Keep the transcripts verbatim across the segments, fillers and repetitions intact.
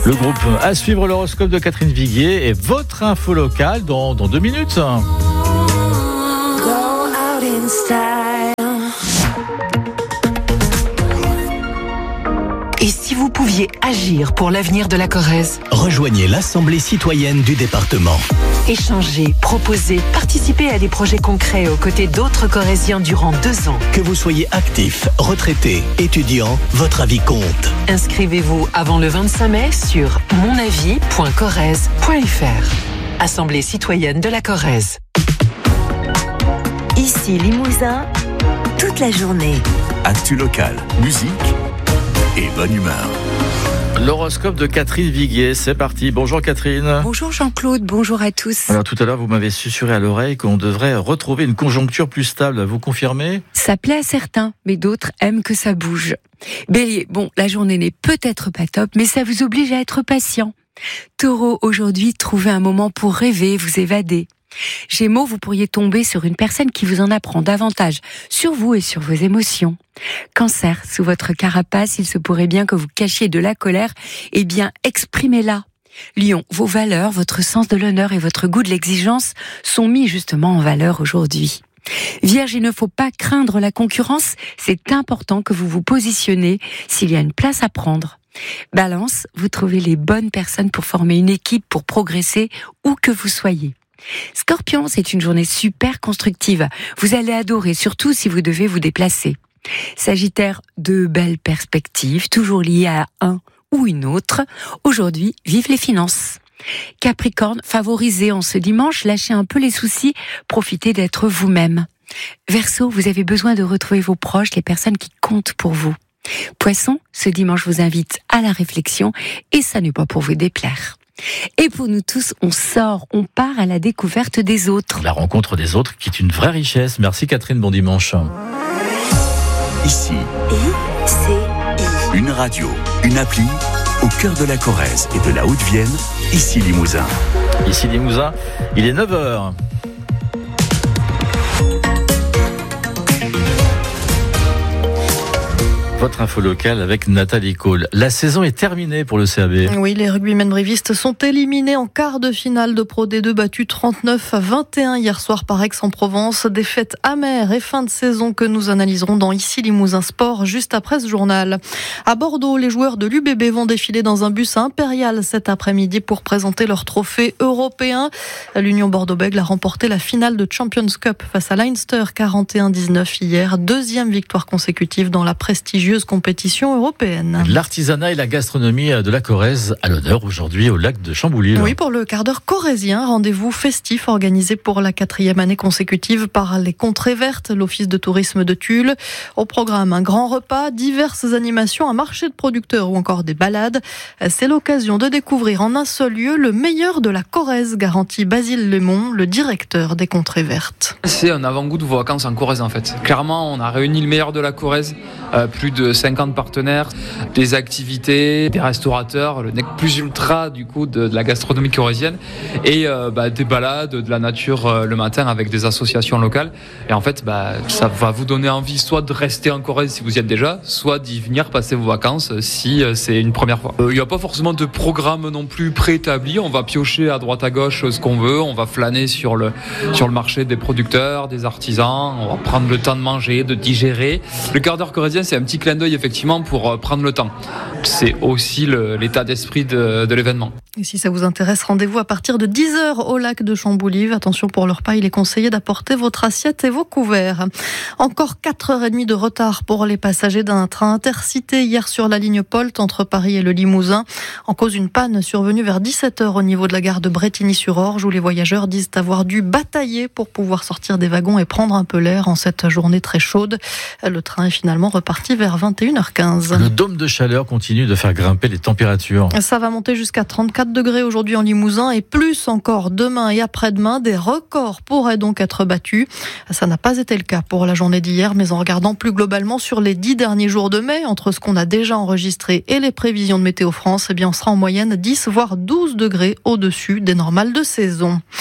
Le groupe à suivre, l'horoscope de Catherine Viguier et votre info locale dans, dans deux minutes. Et si vous pouviez agir pour l'avenir de la Corrèze? Rejoignez l'Assemblée citoyenne du département. Échangez, proposez, participez à des projets concrets aux côtés d'autres Corréziens durant deux ans. Que vous soyez actif, retraité, étudiant, votre avis compte. Inscrivez-vous avant le vingt-cinq mai sur mon avis point corrèze point f r. Assemblée citoyenne de la Corrèze. Ici Limousin, toute la journée. Actu locale, musique et bonne humeur. L'horoscope de Catherine Viguier, c'est parti. Bonjour Catherine. Bonjour Jean-Claude, bonjour à tous. Alors tout à l'heure, vous m'avez susurré à l'oreille qu'on devrait retrouver une conjoncture plus stable. Vous confirmez ? Ça plaît à certains, mais d'autres aiment que ça bouge. Bélier, bon, la journée n'est peut-être pas top, mais ça vous oblige à être patient. Taureau, aujourd'hui, trouvez un moment pour rêver, vous évader. Gémeaux, vous pourriez tomber sur une personne qui vous en apprend davantage sur vous et sur vos émotions. Cancer, sous votre carapace, il se pourrait bien que vous cachiez de la colère, eh bien, exprimez-la. Lion, vos valeurs, votre sens de l'honneur et votre goût de l'exigence sont mis justement en valeur aujourd'hui. Vierge, il ne faut pas craindre la concurrence, c'est important que vous vous positionnez s'il y a une place à prendre. Balance, vous trouvez les bonnes personnes pour former une équipe, pour progresser où que vous soyez. Scorpion, c'est une journée super constructive. Vous allez adorer, surtout si vous devez vous déplacer. Sagittaire, de belles perspectives, toujours liées à un ou une autre. Aujourd'hui, vive les finances. Capricorne, favorisez en ce dimanche, lâchez un peu les soucis, profitez d'être vous-même. Verseau, vous avez besoin de retrouver vos proches, les personnes qui comptent pour vous. Poisson, ce dimanche vous invite à la réflexion et ça n'est pas pour vous déplaire. Et pour nous tous, on sort, on part à la découverte des autres. La rencontre des autres qui est une vraie richesse. Merci Catherine, bon dimanche. Ici, I C I. une radio, une appli, au cœur de la Corrèze et de la Haute-Vienne, ici Limousin. Ici Limousin, il est neuf heures. Votre info locale avec Nathalie Cole. La saison est terminée pour le C A B. Oui, les rugbymen brivistes sont éliminés en quart de finale de Pro D deux, battus trente-neuf à vingt et un hier soir par Aix-en-Provence. Défaite amère et fin de saison que nous analyserons dans Ici Limousin Sport juste après ce journal. À Bordeaux, les joueurs de l'U B B vont défiler dans un bus impérial cet après-midi pour présenter leur trophée européen. L'Union Bordeaux-Bègles a remporté la finale de Champions Cup face à Leinster quarante et un dix-neuf hier. Deuxième victoire consécutive dans la prestigieuse compétition européenne. L'artisanat et la gastronomie de la Corrèze à l'honneur aujourd'hui au lac de Chamboulis. Oui, pour le quart d'heure corrézien, rendez-vous festif organisé pour la quatrième année consécutive par les Contrées Vertes, l'Office de tourisme de Tulle. Au programme, un grand repas, diverses animations, un marché de producteurs ou encore des balades. C'est l'occasion de découvrir en un seul lieu le meilleur de la Corrèze, garantit Basile Lemont, le directeur des Contrées Vertes. C'est un avant-goût de vos vacances en Corrèze en fait. Clairement, on a réuni le meilleur de la Corrèze, euh, plus de cinquante partenaires, des activités, des restaurateurs, le nec plus ultra du coup de, de la gastronomie corrézienne et euh, bah, des balades, de la nature euh, le matin avec des associations locales. Et en fait, bah, ça va vous donner envie soit de rester en Corrèze si vous y êtes déjà, soit d'y venir passer vos vacances si euh, c'est une première fois. Il euh, n'y a pas forcément de programme non plus préétabli. On va piocher à droite à gauche ce qu'on veut. On va flâner sur le sur le marché des producteurs, des artisans. On va prendre le temps de manger, de digérer. Le quart d'heure corrézien, c'est un petit clin d'œil effectivement pour prendre le temps. C'est aussi le, l'état d'esprit de, de l'événement. Et si ça vous intéresse, rendez-vous à partir de dix heures au lac de Chamboulis. Attention, pour le repas, il est conseillé d'apporter votre assiette et vos couverts. Encore quatre heures trente de retard pour les passagers d'un train intercité hier sur la ligne Polt entre Paris et le Limousin. En cause d'une panne survenue vers dix-sept heures au niveau de la gare de Brétigny-sur-Orge où les voyageurs disent avoir dû batailler pour pouvoir sortir des wagons et prendre un peu l'air en cette journée très chaude. Le train est finalement reparti vers vingt et une heures quinze. Le dôme de chaleur continue de faire grimper les températures. Ça va monter jusqu'à trente-quatre degrés aujourd'hui en Limousin et plus encore demain et après-demain. Des records pourraient donc être battus. Ça n'a pas été le cas pour la journée d'hier, mais en regardant plus globalement sur les dix derniers jours de mai, entre ce qu'on a déjà enregistré et les prévisions de Météo France, eh bien on sera en moyenne dix voire douze degrés au-dessus des normales de saison.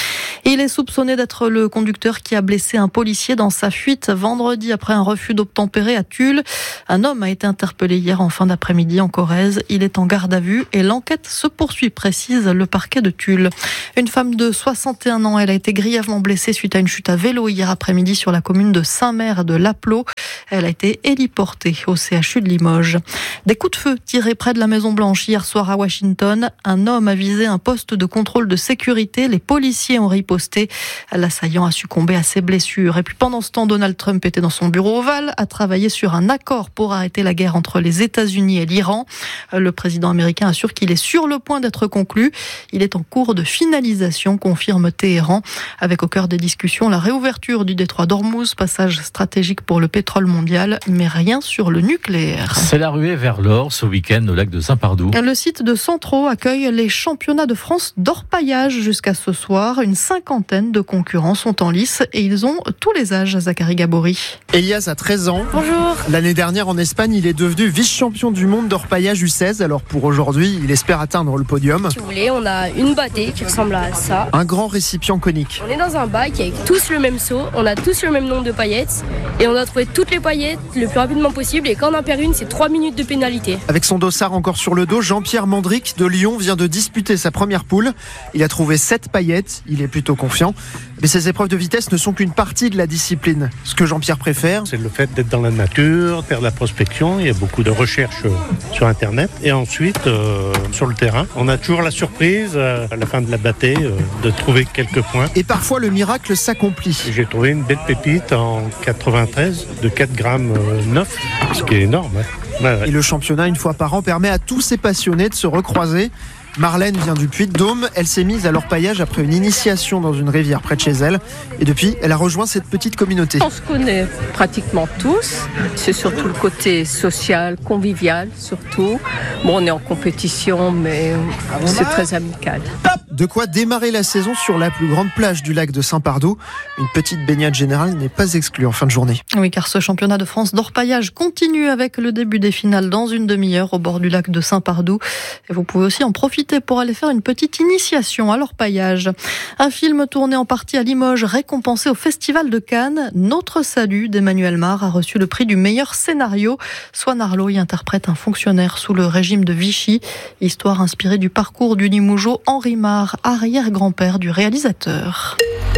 Il est soupçonné d'être le conducteur qui a blessé un policier dans sa fuite vendredi après un refus d'obtempérer à Tulle. Un homme a été interpellé hier en fin d'après-midi en Corrèze. Il est en garde à vue et l'enquête se poursuit, précise le parquet de Tulle. Une femme de soixante et un ans, elle a été grièvement blessée suite à une chute à vélo hier après-midi sur la commune de Saint-Mère de Lapleau. Elle a été héliportée au C H U de Limoges. Des coups de feu tirés près de la Maison-Blanche hier soir à Washington. Un homme a visé un poste de contrôle de sécurité. Les policiers ont riposté. L'assaillant a succombé à ses blessures. Et puis pendant ce temps, Donald Trump était dans son bureau ovale, a travaillé sur un accord pour arrêter la guerre entre les États-Unis et l'Iran. Le président américain assure qu'il est sur le point d'être conclu. Il est en cours de finalisation, confirme Téhéran. Avec au cœur des discussions la réouverture du détroit d'Ormuz, passage stratégique pour le pétrole mondial, mais rien sur le nucléaire. C'est la ruée vers l'or ce week-end au lac de Saint-Pardoux. Le site de Centraux accueille les championnats de France d'orpaillage jusqu'à ce soir. Une cinquantaine de concurrents sont en lice et ils ont tous les âges. Zachary Gabory. Elias a treize ans. Bonjour. L'année dernière en Espagne, il est devenu vice-champion du monde d'orpaillage U seize. Alors pour aujourd'hui, il espère atteindre le podium. Si vous voulez, on a une bâtée qui ressemble à ça. Un grand récipient conique. On est dans un bac avec tous le même seau, on a tous le même nombre de paillettes et on doit trouver toutes les paillettes le plus rapidement possible et quand on en perd une, c'est trois minutes de pénalité. Avec son dossard encore sur le dos, Jean-Pierre Mandric de Lyon vient de disputer sa première poule. Il a trouvé sept paillettes, il est plutôt confiant. Mais ces épreuves de vitesse ne sont qu'une partie de la discipline. Ce que Jean-Pierre préfère, c'est le fait d'être dans la nature, faire de la prospection. Il y a beaucoup de recherches sur Internet. Et ensuite, euh, sur le terrain, on a toujours la surprise, euh, à la fin de la bâtée, euh, de trouver quelques points. Et parfois, le miracle s'accomplit. J'ai trouvé une belle pépite en quatre-vingt-treize de quatre virgule neuf grammes, ce qui est énorme. Hein. Ouais, ouais. Et le championnat, une fois par an, permet à tous ces passionnés de se recroiser. Marlène vient du Puy-de-Dôme. Elle s'est mise à l'orpaillage après une initiation dans une rivière près de chez elle. Et depuis, elle a rejoint cette petite communauté. On se connaît pratiquement tous. C'est surtout le côté social, convivial surtout. Bon, on est en compétition, mais c'est très amical. De quoi démarrer la saison sur la plus grande plage du lac de Saint-Pardoux. Une petite baignade générale n'est pas exclue en fin de journée. Oui, car ce championnat de France d'orpaillage continue avec le début des finales dans une demi-heure au bord du lac de Saint-Pardoux. Et vous pouvez aussi en profiter pour aller faire une petite initiation à l'orpaillage. Un film tourné en partie à Limoges, récompensé au Festival de Cannes. Notre salut d'Emmanuel Mar a reçu le prix du meilleur scénario. Swan Arlo y interprète un fonctionnaire sous le régime de Vichy. Histoire inspirée du parcours du Limougeot Henri Mar, arrière-grand-père du réalisateur.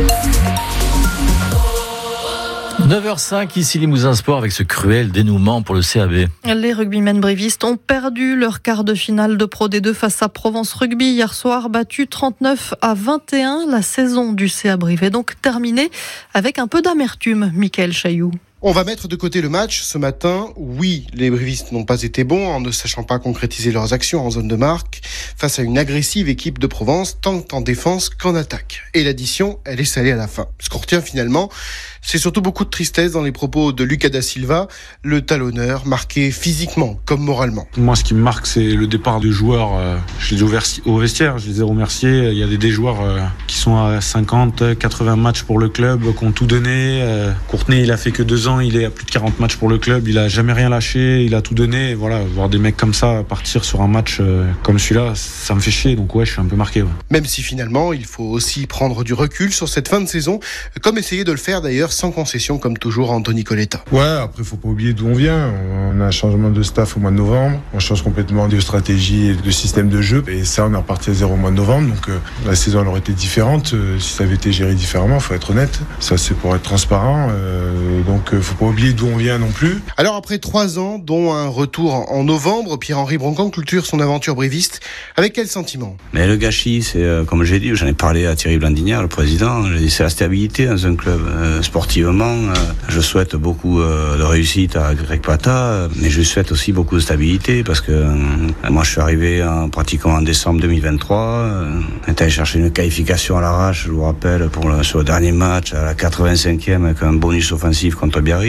neuf heures cinq, ici Limousin Sport avec ce cruel dénouement pour le C A B. Les rugbymen brévistes ont perdu leur quart de finale de Pro D deux face à Provence Rugby hier soir, battu trente-neuf à vingt et un. La saison du C A Brive est donc terminée avec un peu d'amertume, Mickaël Chailloux. On va mettre de côté le match ce matin. Oui, les brivistes n'ont pas été bons en ne sachant pas concrétiser leurs actions en zone de marque face à une agressive équipe de Provence, tant en défense qu'en attaque. Et l'addition, elle est salée à la fin. Ce qu'on retient finalement, c'est surtout beaucoup de tristesse dans les propos de Lucas da Silva, le talonneur marqué physiquement comme moralement. Moi, ce qui me marque, c'est le départ de joueurs. Euh, je les ai au vestiaire, je les ai remerciés. Il y a des, des joueurs euh, qui sont à cinquante, quatre-vingts matchs pour le club, qui ont tout donné. Euh, Courtenay, il a fait que deux ans. Il est à plus de quarante matchs pour le club, il a jamais rien lâché, il a tout donné. Voilà, voir des mecs comme ça partir sur un match euh, comme celui-là, ça me fait chier. Donc ouais, je suis un peu marqué. Ouais. Même si finalement, il faut aussi prendre du recul sur cette fin de saison, comme essayer de le faire d'ailleurs sans concession, comme toujours Anthony Coletta. Ouais, après faut pas oublier d'où on vient. On a un changement de staff au mois de novembre, on change complètement de stratégie et de système de jeu, et ça on est reparti à zéro au mois de novembre. Donc euh, la saison elle aurait été différente euh, si ça avait été géré différemment. Faut être honnête. Ça c'est pour être transparent. Euh, donc euh, faut pas oublier d'où on vient non plus. Alors après trois ans, dont un retour en novembre, Pierre-Henri Broncan clôture son aventure briviste. Avec quel sentiment ? Mais le gâchis, c'est euh, comme j'ai dit, j'en ai parlé à Thierry Blandinière, le président, j'ai dit, c'est la stabilité dans un club. Euh, sportivement, euh, je souhaite beaucoup euh, de réussite à Greg Pata, euh, mais je souhaite aussi beaucoup de stabilité parce que euh, moi je suis arrivé en, pratiquement en décembre deux mille vingt-trois, euh, on est allé chercher une qualification à l'arrache, je vous rappelle, pour le, sur le dernier match à la quatre-vingt-cinquième avec un bonus offensif contre Biarritz.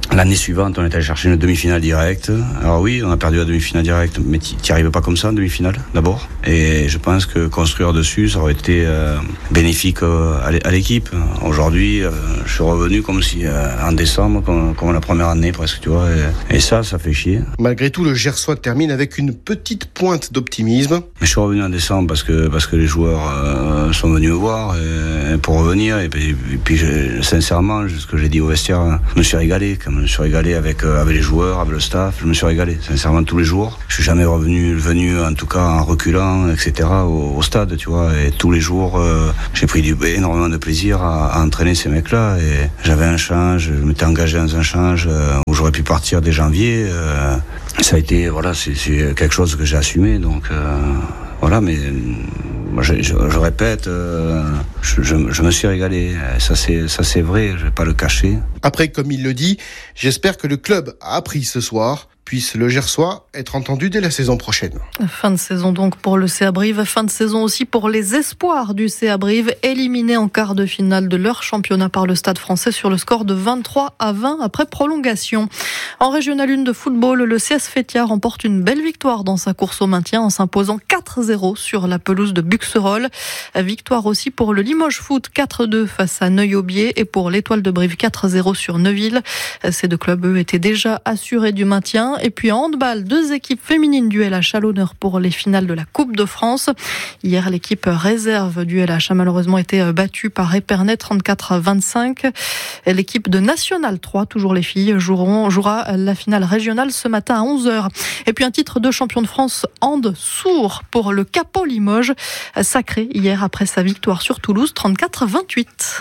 L'année suivante, on est allé chercher une demi-finale directe. Alors oui, on a perdu la demi-finale directe, mais tu n'y arrives pas comme ça en demi-finale, d'abord. Et je pense que construire dessus, ça aurait été euh, bénéfique euh, à l'équipe. Aujourd'hui, euh, je suis revenu comme si euh, en décembre, comme, comme la première année presque, tu vois. Et, et ça, ça fait chier. Malgré tout, le Gersois termine avec une petite pointe d'optimisme. Mais je suis revenu en décembre parce que, parce que les joueurs euh, sont venus me voir et, pour revenir. Et puis, et puis je, sincèrement, ce que j'ai dit au vestiaire, je me suis régalé. Comme je me suis régalé avec, euh, avec les joueurs, avec le staff. Je me suis régalé, sincèrement, tous les jours. Je suis jamais revenu, venu, en tout cas, en reculant, et cetera, au, au stade, tu vois. Et tous les jours, euh, j'ai pris du, énormément de plaisir à, à entraîner ces mecs-là. Et j'avais un change, je m'étais engagé dans un change euh, où j'aurais pu partir dès janvier. Euh, ça a été, voilà, c'est, c'est quelque chose que j'ai assumé. Donc, euh, voilà, mais moi, je, je, je répète, euh, je, je, je me suis régalé. Ça c'est, ça, c'est vrai, je vais pas le cacher. Après, comme il le dit, j'espère que le club a appris ce soir. Puisse le Gersois être entendu dès la saison prochaine. Fin de saison donc pour le C A Brive, fin de saison aussi pour les espoirs du C A Brive, éliminés en quart de finale de leur championnat par le Stade Français sur le score de vingt-trois à vingt après prolongation. En Régional un de football, le C S Fétia remporte une belle victoire dans sa course au maintien en s'imposant quatre zéro sur la pelouse de Buxerolles. Victoire aussi pour le Limoges Foot quatre deux face à Neuilly-Aubier et pour l'Étoile de Brive quatre zéro sur Neuville. Ces deux clubs, eux, étaient déjà assurés du maintien. Et puis en handball, deux équipes féminines du L H à l'honneur pour les finales de la Coupe de France. Hier, l'équipe réserve du L H a malheureusement été battue par Épernay trente-quatre à vingt-cinq. Et l'équipe de National trois, toujours les filles, joueront, jouera la finale régionale ce matin à onze heures. Et puis un titre de champion de France hand sourd pour le Capot Limoges, sacré hier après sa victoire sur Toulouse trente-quatre à vingt-huit.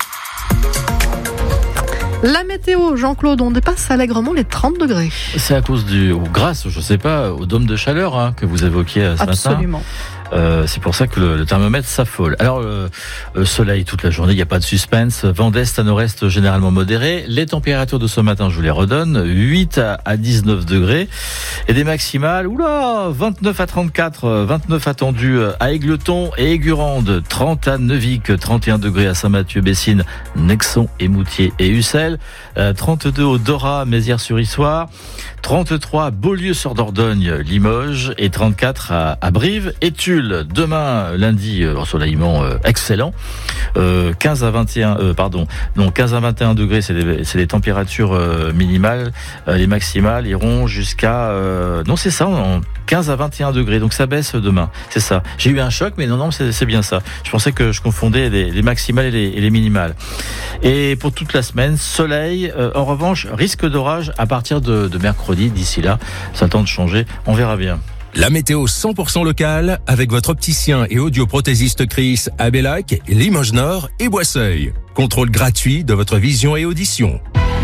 La météo, Jean-Claude, on dépasse allègrement les trente degrés. C'est à cause du, ou grâce, je sais pas, au dôme de chaleur hein, que vous évoquiez ce Absolument. matin. Absolument. Euh, c'est pour ça que le, le thermomètre s'affole. Alors, euh, le soleil toute la journée, il n'y a pas de suspense. Vent d'est à nord-est généralement modéré. Les températures de ce matin, je vous les redonne, huit à dix-neuf degrés. Et des maximales, oula, vingt-neuf à trente-quatre, vingt-neuf attendus à Égletons et Aigurande, trente à Neuvic, trente et un degrés à Saint-Mathieu-Bessines, Nexon, Émoutier et Ussel, trente-deux au Dora, Mézières-sur-Issoire, trente-trois à Beaulieu-sur-Dordogne, Limoges et trente-quatre à, à Brive et Tulle. Demain, lundi, ensoleillement euh, excellent. Euh, quinze à vingt et un, euh, pardon, non, quinze à vingt et un degrés, c'est les, c'est les températures euh, minimales. Euh, les maximales iront jusqu'à, euh, non, c'est ça, on, quinze à vingt et un degrés. Donc ça baisse demain. C'est ça. J'ai eu un choc, mais non, non, c'est, c'est bien ça. Je pensais que je confondais les, les maximales et les, et les minimales. Et pour toute la semaine, soleil. Euh, en revanche, risque d'orage à partir de, de mercredi. D'ici là, ça tente de changer. On verra bien. La météo cent pour cent locale avec votre opticien et audioprothésiste Chris à Bellac, Limoges Nord et Boisseuil. Contrôle gratuit de votre vision et audition.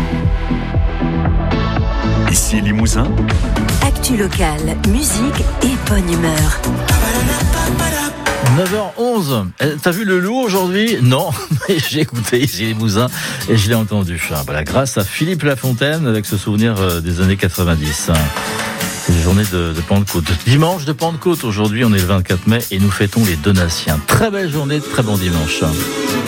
Ici Limousin. Actu locale, musique et bonne humeur. neuf heures onze. T'as vu le loup aujourd'hui ? Non, mais j'ai écouté ici Limousin et je l'ai entendu. Voilà, grâce à Philippe Lafontaine avec ce souvenir des années quatre-vingt-dix. C'est une journée de, de Pentecôte. Dimanche de Pentecôte. Aujourd'hui, on est le vingt-quatre mai et nous fêtons les Donatiens. Très belle journée, très bon dimanche.